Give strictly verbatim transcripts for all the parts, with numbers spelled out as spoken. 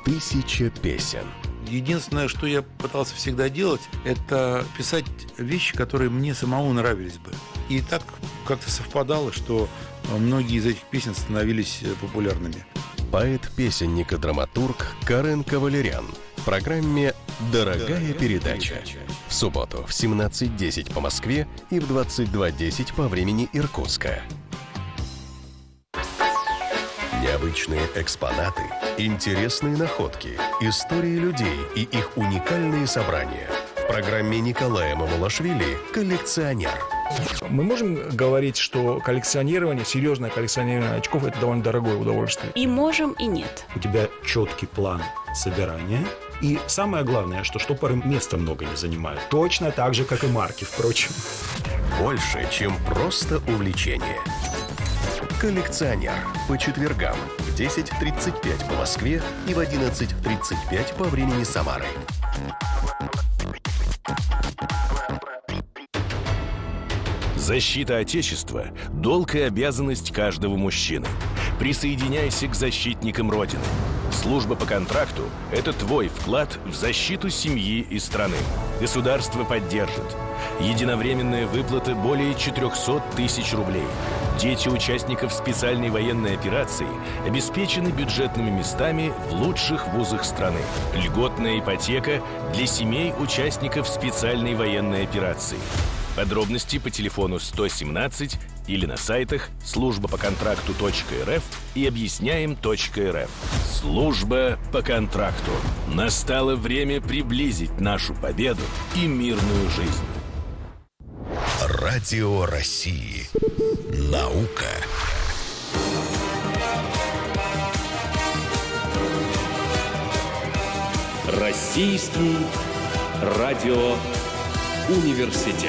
Тысяча песен. Единственное, что я пытался всегда делать, это писать вещи, которые мне самому нравились бы. И так как-то совпадало, что многие из этих песен становились популярными. Поэт-песенник и драматург Карен Кавалерян в программе «Дорогая передача». В субботу в семнадцать десять по Москве и в двадцать два десять по времени Иркутска. Необычные экспонаты, интересные находки, истории людей и их уникальные собрания. В программе Николая Мамулашвили «Коллекционер». Мы можем говорить, что коллекционирование, серьезное коллекционирование очков – это довольно дорогое удовольствие? И можем, и нет. У тебя четкий план собирания. И самое главное, что штопоры места много не занимают. Точно так же, как и марки, впрочем. Больше, чем просто увлечение. «Коллекционер» по четвергам в десять тридцать пять по Москве и в одиннадцать тридцать пять по времени Самары. Защита Отечества – долг и обязанность каждого мужчины. Присоединяйся к защитникам Родины. Служба по контракту – это твой вклад в защиту семьи и страны. Государство поддержит. Единовременная выплата более четыреста тысяч рублей. Дети участников специальной военной операции обеспечены бюджетными местами в лучших вузах страны. Льготная ипотека для семей участников специальной военной операции. Подробности по телефону сто семнадцать или на сайтах служба по контракту точка эр эф и объясняем точка эр эф. Служба по контракту. Настало время приблизить нашу победу и мирную жизнь. Радио России. Наука. Российский радиоуниверситет.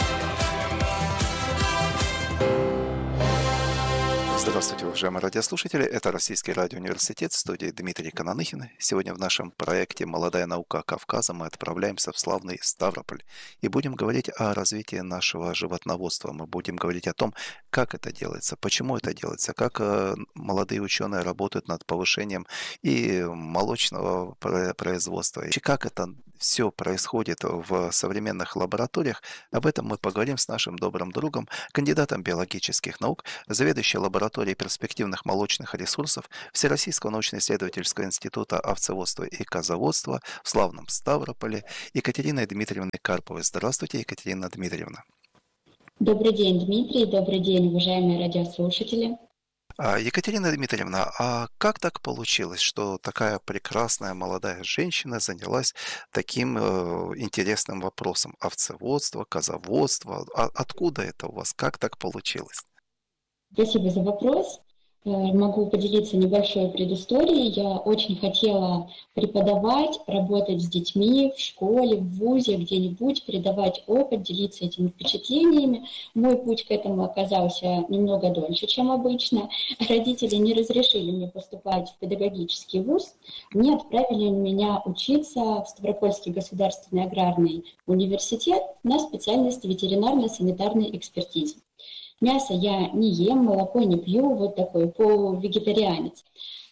Здравствуйте, уважаемые радиослушатели. Это Российский радиоуниверситет, в студии Дмитрий Кананыхин. Сегодня в нашем проекте «Молодая наука Кавказа» мы отправляемся в славный Ставрополь и будем говорить о развитии нашего животноводства. Мы будем говорить о том, как это делается, почему это делается, как молодые ученые работают над повышением и молочного производства, и как это все происходит в современных лабораториях. Об этом мы поговорим с нашим добрым другом, кандидатом биологических наук, заведующей лабораторией перспективных молочных ресурсов Всероссийского научно-исследовательского института овцеводства и козоводства в славном Ставрополе Екатериной Дмитриевной Карповой. Здравствуйте, Екатерина Дмитриевна. Добрый день, Дмитрий. Добрый день, уважаемые радиослушатели. Екатерина Дмитриевна, а как так получилось, что такая прекрасная молодая женщина занялась таким э, интересным вопросом овцеводства, козоводства? А откуда это у вас? Как так получилось? Спасибо за вопрос. Могу поделиться небольшой предысторией. Я очень хотела преподавать, работать с детьми в школе, в вузе, где-нибудь, передавать опыт, делиться этими впечатлениями. Мой путь к этому оказался немного дольше, чем обычно. Родители не разрешили мне поступать в педагогический вуз. Мне отправили меня учиться в Ставропольский государственный аграрный университет на специальность ветеринарно-санитарной экспертизы. Мясо я не ем, молоко не пью, вот такой полувегетарианец.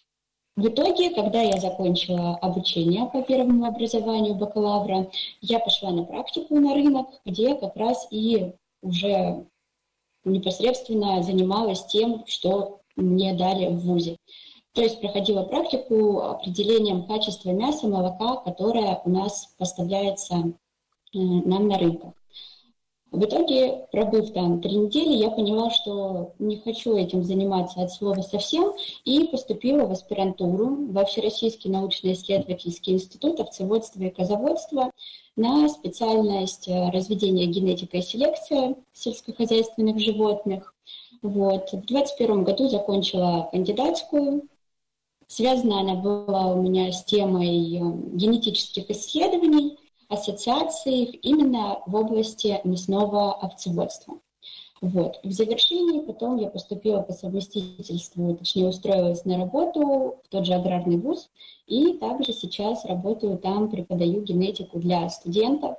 В итоге, когда я закончила обучение по первому образованию бакалавра, я пошла на практику на рынок, где как раз и уже непосредственно занималась тем, что мне дали в вузе. То есть проходила практику определением качества мяса, молока, которое у нас поставляется нам на рынках. В итоге, пробыв там три недели, я поняла, что не хочу этим заниматься от слова совсем, и поступила в аспирантуру во Всероссийский научно-исследовательский институт овцеводства и козоводства на специальность разведения, генетика и селекция сельскохозяйственных животных. Вот. В двадцать первом году закончила кандидатскую. Связана она была у меня с темой генетических исследований, ассоциаций именно в области мясного овцеводства. Вот. В завершении потом я поступила по совместительству, точнее устроилась на работу в тот же аграрный вуз, и также сейчас работаю там, преподаю генетику для студентов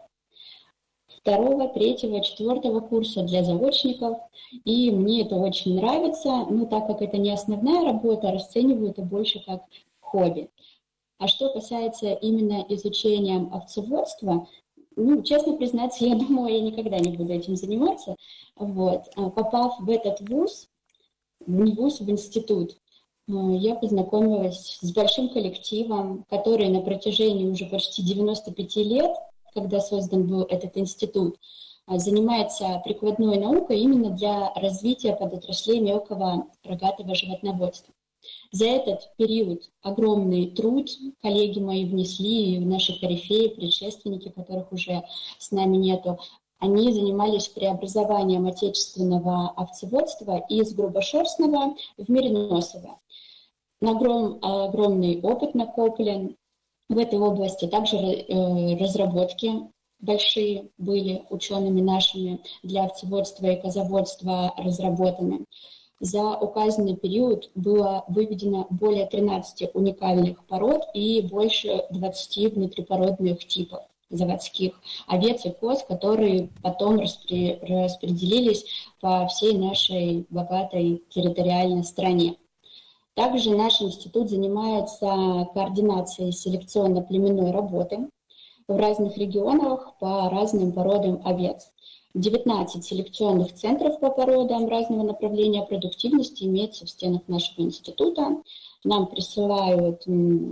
второго, третьего, четвертого курса для заочников, и мне это очень нравится, но так как это не основная работа, расцениваю это больше как хобби. А что касается именно изучения овцеводства, ну, честно признаться, я думаю, я никогда не буду этим заниматься. Вот. Попав в этот вуз, не вуз, в институт, я познакомилась с большим коллективом, который на протяжении уже почти девяноста пяти лет, когда создан был этот институт, занимается прикладной наукой именно для развития подотраслей мелкого рогатого животноводства. За этот период огромный труд коллеги мои внесли, и наши корифеи, предшественники, которых уже с нами нету, они занимались преобразованием отечественного овцеводства из грубошерстного в мериносовое. Огром, огромный опыт накоплен в этой области, также э, разработки большие были учеными нашими для овцеводства и козоводства разработаны. За указанный период было выведено более тринадцати уникальных пород и больше двадцати внутрипородных типов заводских овец и коз, которые потом распри... распределились по всей нашей богатой территориальной стране. Также наш институт занимается координацией селекционно-племенной работы в разных регионах по разным породам овец. девятнадцать селекционных центров по породам разного направления продуктивности имеется в стенах нашего института. Нам присылают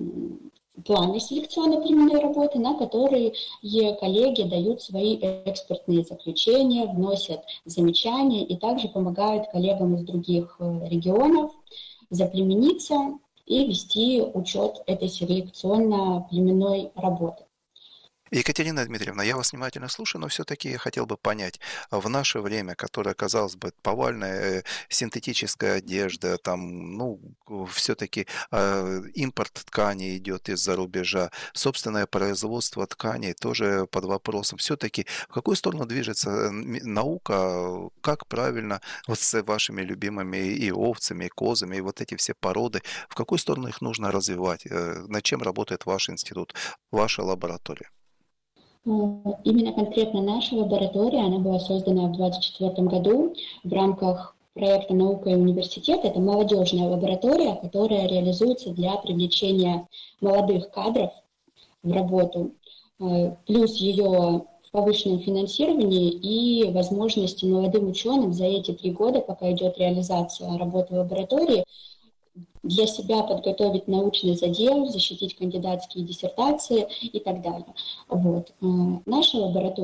планы селекционно-племенной работы, на которые коллеги дают свои экспертные заключения, вносят замечания и также помогают коллегам из других регионов заплемениться и вести учет этой селекционно-племенной работы. Екатерина Дмитриевна, я вас внимательно слушаю, но все-таки я хотел бы понять, в наше время, которое, казалось бы, повальная синтетическая одежда, там, ну, все-таки э, импорт тканей идет из-за рубежа, собственное производство тканей тоже под вопросом. Все-таки в какую сторону движется наука, как правильно вот с вашими любимыми и овцами, и козами, и вот эти все породы, в какую сторону их нужно развивать, над чем работает ваш институт, ваша лаборатория? Именно конкретно наша лаборатория, она была создана в двадцать четвёртом году в рамках проекта «Наука и университет». Это молодежная лаборатория, которая реализуется для привлечения молодых кадров в работу, плюс ее в повышенном финансировании и возможности молодым ученым за эти три года, пока идет реализация работы лаборатории, для себя подготовить научный задел, защитить кандидатские диссертации и так далее. Вот. Наша лаборатория